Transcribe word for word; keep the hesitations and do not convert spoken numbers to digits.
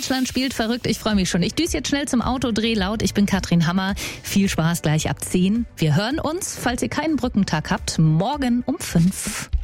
Deutschland spielt verrückt. Ich freue mich schon. Ich düse jetzt schnell zum Auto, dreh laut. Ich bin Katrin Hammer. Viel Spaß gleich ab zehn. Wir hören uns, falls ihr keinen Brückentag habt, morgen um fünf.